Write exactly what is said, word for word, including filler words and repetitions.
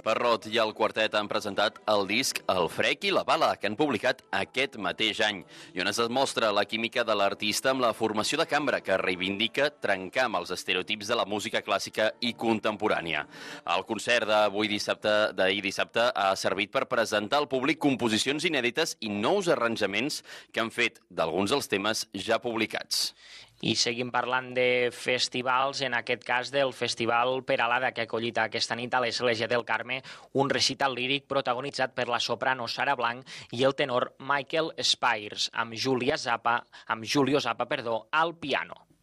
Parrot i el quartet han presentat el disc El frec i la bala, que han publicat aquest mateix any, i on es demostra la química de l'artista amb la formació de cambra, que reivindica trencar amb els estereotips de la música clàssica i contemporània. El concert d'avui dissabte, d'ahir dissabte ha servit per presentar al públic composicions inèdites i nous arranjaments que han fet d'alguns dels temes ja publicats. I seguim parlant de festivals, en aquest cas del Festival Peralada, que ha acollit aquesta nit a l'Església del Carme un recital líric protagonitzat per la soprano Sara Blanc i el tenor Michael Spires, amb Julia Zappa, amb Julio Zappa, perdó, al piano.